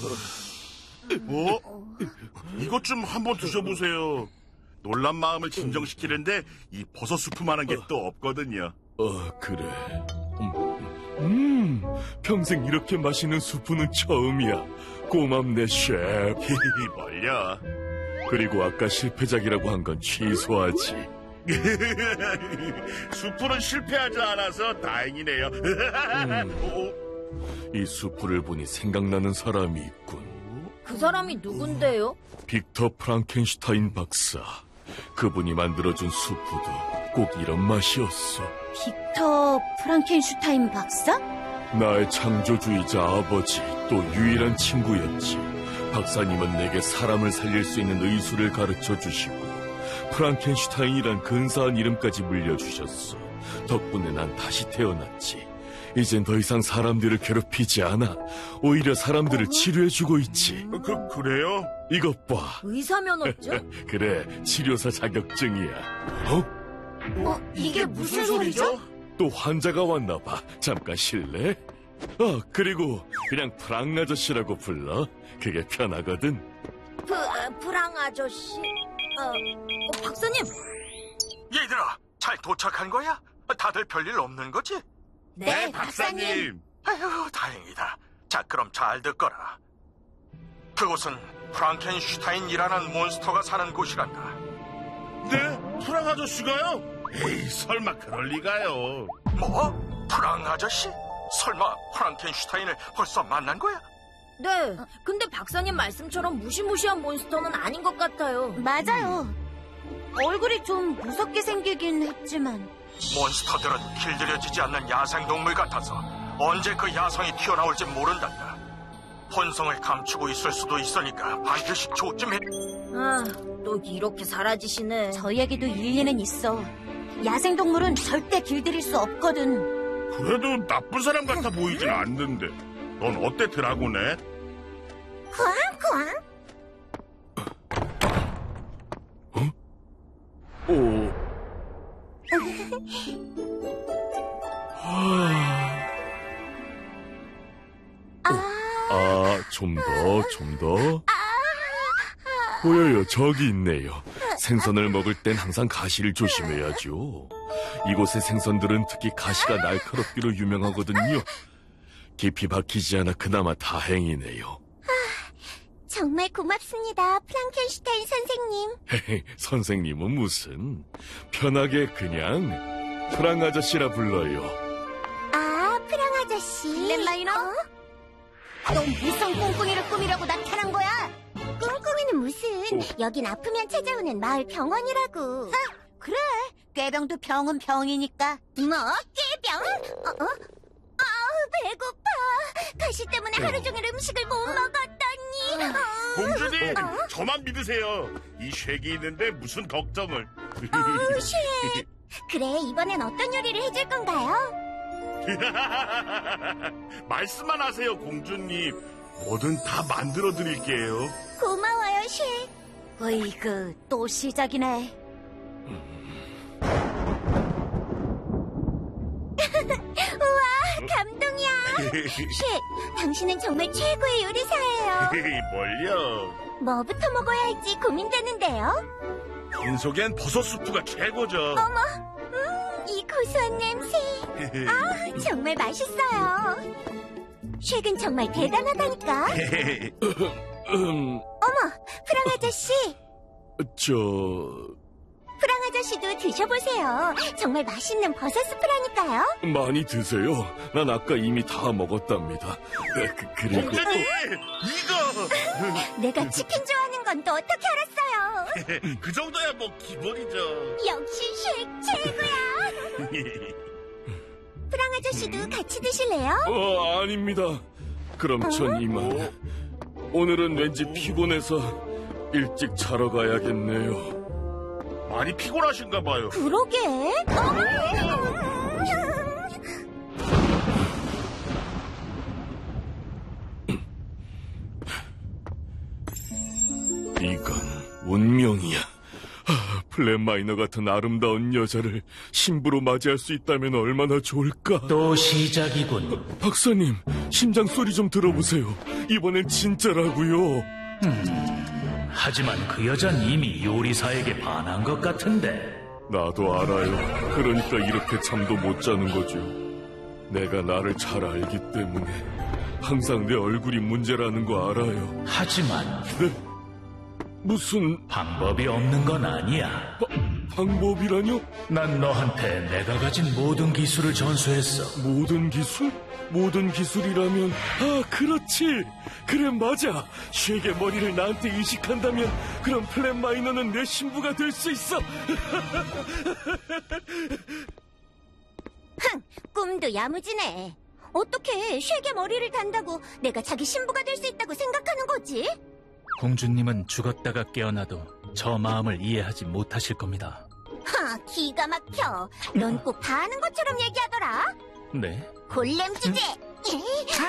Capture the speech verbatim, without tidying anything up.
어? 이것 좀 한번 드셔보세요. 놀란 마음을 진정시키는데 이 버섯 수프만한 게 또 없거든요. 어, 그래. 음, 평생 이렇게 맛있는 수프는 처음이야. 고맙네, 셰프. 뭘요? 그리고 아까 실패작이라고 한 건 취소하지. 수프는 실패하지 않아서 다행이네요. 음, 이 수프를 보니 생각나는 사람이 있군. 그 사람이 누군데요? 빅터 프랑켄슈타인 박사. 그분이 만들어준 수프도 꼭 이런 맛이었어. 빅터 프랑켄슈타인 박사? 나의 창조주의자 아버지, 또 유일한 친구였지. 박사님은 내게 사람을 살릴 수 있는 의술을 가르쳐 주시고 프랑켄슈타인이란 근사한 이름까지 물려주셨어. 덕분에 난 다시 태어났지. 이젠 더 이상 사람들을 괴롭히지 않아. 오히려 사람들을 치료해주고 있지. 그, 그래요? 이것 봐. 의사 면허증? 그래, 치료사 자격증이야. 어? 어, 이게 무슨 소리죠? 또 환자가 왔나 봐. 잠깐 쉴래? 아, 그리고 그냥 프랑 아저씨라고 불러. 그게 편하거든. 프, 프랑 아저씨? 어, 어, 박사님! 얘들아, 잘 도착한 거야? 다들 별일 없는 거지? 네, 네, 박사님. 아휴, 다행이다. 자, 그럼 잘 듣거라. 그곳은 프랑켄슈타인이라는 몬스터가 사는 곳이란다. 네? 프랑 아저씨가요? 에이, 설마 그럴 리가요. 뭐? 프랑 아저씨? 설마 프랑켄슈타인을 벌써 만난 거야? 네, 근데 박사님 말씀처럼 무시무시한 몬스터는 아닌 것 같아요. 맞아요. 얼굴이 좀 무섭게 생기긴 했지만 몬스터들은 길들여지지 않는 야생동물 같아서 언제 그 야성이 튀어나올지 모른단다. 본성을 감추고 있을 수도 있으니까 반드시 조심해. 아, 또 이렇게 사라지시네. 저희에게도 일리는 있어. 야생동물은 절대 길들일 수 없거든. 그래도 나쁜 사람 같아 보이진 않는데. 넌 어때, 드라곤에? 쾅쾅. 어? 오. 아, 좀 더, 좀 더. 보여요, 저기 있네요. 생선을 먹을 땐 항상 가시를 조심해야죠. 이곳의 생선들은 특히 가시가 날카롭기로 유명하거든요. 깊이 박히지 않아 그나마 다행이네요. 정말 고맙습니다, 프랑켄슈타인 선생님. 헤헤, 선생님은 무슨. 편하게 그냥 프랑 아저씨라 불러요. 아, 프랑 아저씨. 렛마이너? 어? 너 무슨 꿍꿍이를 꾸미려고 나타난 거야? 꿍꿍이는 무슨. 오. 여긴 아프면 찾아오는 마을 병원이라고. 아, 그래. 꾀병도 병은 병이니까. 뭐? 꾀병? 어? 어? 아, 배고파. 가시 때문에 하루 종일 음식을 못 먹었더니. 공주님, 어? 저만 믿으세요. 이 쉑이 있는데 무슨 걱정을. 어우, 쉑. 그래, 이번엔 어떤 요리를 해줄 건가요? 말씀만 하세요, 공주님. 뭐든 다 만들어 드릴게요. 고마워요, 쉑. 어이구, 또 시작이네. 우와, 감동이야. 쉑, 당신은 정말 최고의 요리사예요. 뭘요? 뭐부터 먹어야 할지 고민되는데요. 빈속엔 버섯 수프가 최고죠. 어머, 음, 이 고소한 냄새. 아, 정말 맛있어요. 쉑은 정말 대단하다니까. 어머, 프랑 아저씨. 저... 프랑 아저씨도 드셔보세요. 정말 맛있는 버섯 스프라니까요. 많이 드세요. 난 아까 이미 다 먹었답니다. 그, 그리고... 공주님, 이거! 내가 치킨 좋아하는 건 또 어떻게 알았어요? 그 정도야 뭐 기본이죠. 역시 쉑 최고야. 프랑 아저씨도 같이 드실래요? 어, 아닙니다. 그럼 전 이만. 오늘은 왠지 피곤해서 일찍 자러 가야겠네요. 많이 피곤하신가 봐요. 그러게. 이건 운명이야. 아, 플랜 마이너 같은 아름다운 여자를 신부로 맞이할 수 있다면 얼마나 좋을까? 또 시작이군. 박사님, 심장 소리 좀 들어보세요. 이번엔 진짜라고요. 하지만 그 여잔 이미 요리사에게 반한 것 같은데. 나도 알아요. 그러니까 이렇게 잠도 못 자는 거죠. 내가 나를 잘 알기 때문에 항상 내 얼굴이 문제라는 거 알아요. 하지만 네? 무슨 방법이 없는 건 아니야. 바, 방법이라뇨? 난 너한테 내가 가진 모든 기술을 전수했어. 모든 기술? 모든 기술이라면 아 그렇지. 그래 맞아. 쉐게 머리를 나한테 이식한다면 그럼 플랜 마이너는 내 신부가 될 수 있어. 흥, 꿈도 야무지네. 어떻게 쉐게 머리를 단다고 내가 자기 신부가 될 수 있다고 생각하는 거지? 공주님은 죽었다가 깨어나도 저 마음을 이해하지 못하실 겁니다. 하, 기가 막혀. 넌 꼭 다 아는 것처럼 얘기하더라. 네? 골렘 주제.